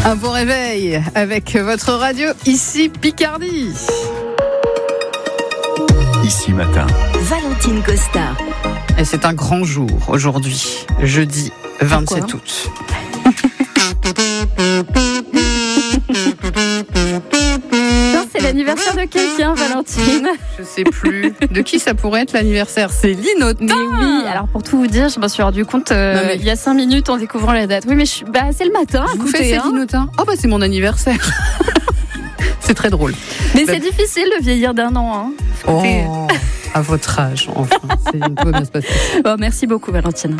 Un bon réveil avec votre radio, ici Picardie. Ici matin. Valentine Costa. Et c'est un grand jour aujourd'hui, jeudi 27 août. Non, c'est l'anniversaire de quelqu'un, Valentine. Je sais plus. De qui ça pourrait être l'anniversaire? C'est Linotin. Mais oui, alors pour tout vous dire, je me suis rendu compte il y a 5 minutes en découvrant la date. Oui, mais c'est le matin. Vous faites c'est Linotin. Oh bah c'est mon anniversaire. C'est très drôle. Mais c'est difficile de vieillir d'un an. Oh, à votre âge, enfin. Tout va bien se passer. Oh, merci beaucoup, Valentine.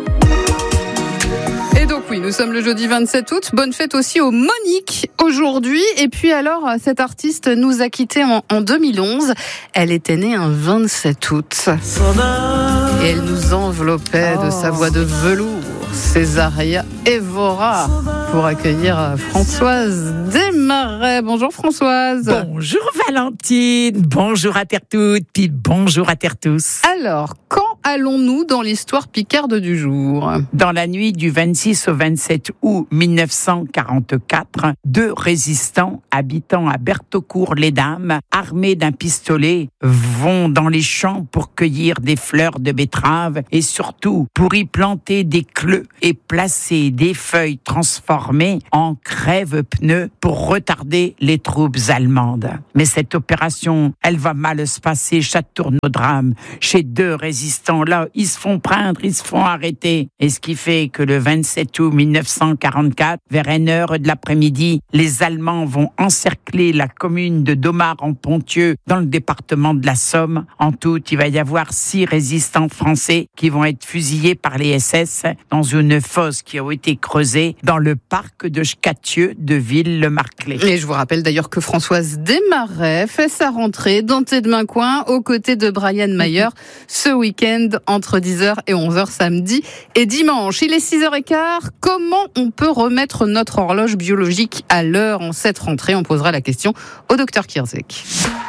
Et donc oui, nous sommes le jeudi 27 août. Bonne fête aussi aux Monique aujourd'hui. Et puis alors, cette artiste nous a quittés en 2011. Elle était née un 27 août. Et elle nous enveloppait de sa voix de velours. Césaria Evora pour accueillir Françoise Desmarais. Bonjour Françoise. Bonjour Valentine, bonjour à terre toutes, puis bonjour à terre tous. Alors, quand allons-nous dans l'histoire picarde du jour? Dans la nuit du 26 au 27 août 1944, 2 résistants habitant à Bertaucourt-les-Dames, armés d'un pistolet, vont dans les champs pour cueillir des fleurs de betterave et surtout pour y planter des cleux et placer des feuilles transformées en crève-pneus pour retarder les troupes allemandes. Mais cette opération, elle va mal se passer, ça tourne au drame. Chez 2 résistants, là, ils se font prendre, ils se font arrêter. Et ce qui fait que le 27 août 1944, vers 1h de l'après-midi, les Allemands vont encercler la commune de Domar-en-Ponthieu dans le département de la Somme. En tout, il va y avoir 6 résistants français qui vont être fusillés par les SS dans une fosse qui a été creusée dans le parc de Scatieux de Ville-le-Marclay. Et je vous rappelle d'ailleurs que Françoise Desmarais fait sa rentrée dans Tes de Main-Coin aux côtés de Brian Mayer ce week-end entre 10h et 11h samedi et dimanche. Il est 6h15. Comment on peut remettre notre horloge biologique à l'heure en cette rentrée? On posera la question au docteur Kierzek.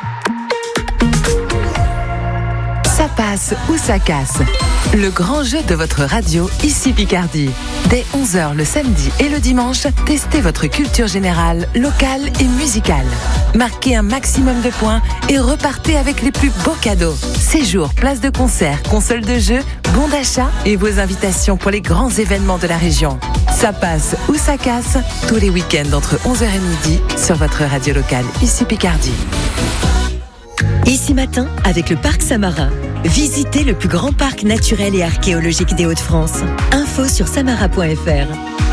Ça passe ou ça casse. Le grand jeu de votre radio, ici Picardie. Dès 11h le samedi et le dimanche, testez votre culture générale, locale et musicale. Marquez un maximum de points et repartez avec les plus beaux cadeaux. Séjours, places de concert, consoles de jeux, bons d'achat et vos invitations pour les grands événements de la région. Ça passe ou ça casse, tous les week-ends entre 11h et midi sur votre radio locale, ici Picardie. Ici matin, avec le Parc Samarin. Visitez le plus grand parc naturel et archéologique des Hauts-de-France. Info sur samara.fr.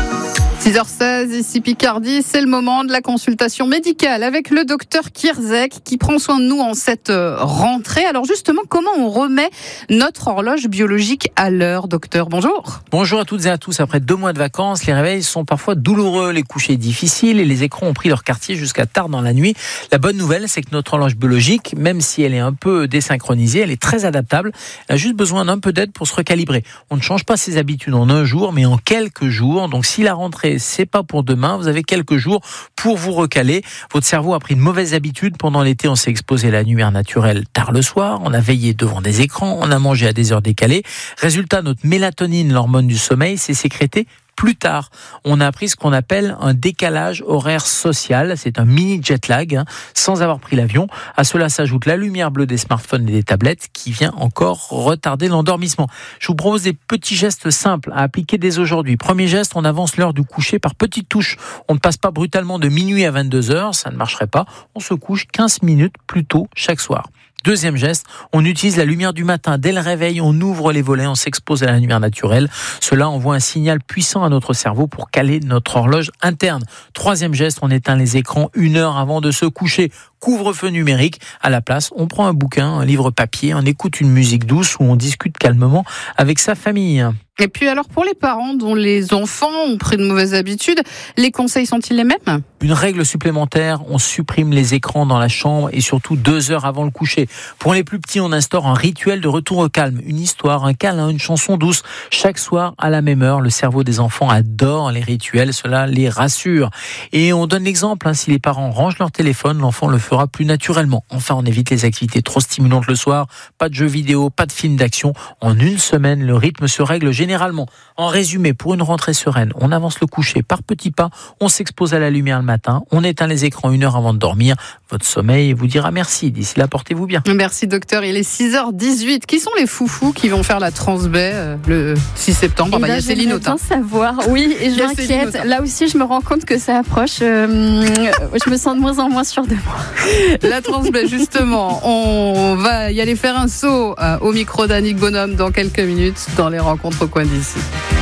6h16, ici Picardie, c'est le moment de la consultation médicale avec le docteur Kierzek qui prend soin de nous en cette rentrée. Alors justement, comment on remet notre horloge biologique à l'heure, docteur? Bonjour. Bonjour à toutes et à tous. Après 2 mois de vacances, les réveils sont parfois douloureux, les couchers difficiles et les écrans ont pris leur quartier jusqu'à tard dans la nuit. La bonne nouvelle, c'est que notre horloge biologique, même si elle est un peu désynchronisée, elle est très adaptable. Elle a juste besoin d'un peu d'aide pour se recalibrer. On ne change pas ses habitudes en un jour, mais en quelques jours. Donc si la rentrée, c'est pas pour demain, vous avez quelques jours pour vous recaler. Votre cerveau a pris de mauvaises habitudes. Pendant l'été, on s'est exposé à la lumière naturelle tard le soir, on a veillé devant des écrans, on a mangé à des heures décalées. Résultat, notre mélatonine, l'hormone du sommeil, s'est sécrétée plus tard. On a appris ce qu'on appelle un décalage horaire social. C'est un mini jet lag, sans avoir pris l'avion. À cela s'ajoute la lumière bleue des smartphones et des tablettes qui vient encore retarder l'endormissement. Je vous propose des petits gestes simples à appliquer dès aujourd'hui. Premier geste, on avance l'heure du coucher par petites touches. On ne passe pas brutalement de minuit à 22h, ça ne marcherait pas. On se couche 15 minutes plus tôt chaque soir. Deuxième geste, on utilise la lumière du matin. Dès le réveil, on ouvre les volets, on s'expose à la lumière naturelle. Cela envoie un signal puissant à notre cerveau pour caler notre horloge interne. Troisième geste, on éteint les écrans 1 heure avant de se coucher. Couvre-feu numérique. À la place, on prend un bouquin, un livre papier, on écoute une musique douce ou on discute calmement avec sa famille. Et puis alors pour les parents dont les enfants ont pris de mauvaises habitudes, les conseils sont-ils les mêmes? Une règle supplémentaire, on supprime les écrans dans la chambre et surtout 2 heures avant le coucher. Pour les plus petits, on instaure un rituel de retour au calme, une histoire, un câlin, une chanson douce. Chaque soir à la même heure, le cerveau des enfants adore les rituels, cela les rassure. Et on donne l'exemple, si les parents rangent leur téléphone, l'enfant le fait fera plus naturellement. Enfin, on évite les activités trop stimulantes le soir, pas de jeux vidéo, pas de films d'action. En une semaine, le rythme se règle généralement. En résumé, pour une rentrée sereine, on avance le coucher par petits pas, on s'expose à la lumière le matin, on éteint les écrans 1 heure avant de dormir. Votre sommeil vous dira merci. D'ici là, portez-vous bien. Merci docteur, il est 6h18. Qui sont les foufous qui vont faire la Transbaie le 6 septembre? Il y a Céline Autain. Savoir, oui, et je m'inquiète. Là aussi, je me rends compte que ça approche. Je me sens de moins en moins sûre de moi. La Transbaie, justement, on va y aller faire un saut au micro d'Annick Bonhomme dans quelques minutes dans les rencontres au coin d'ici.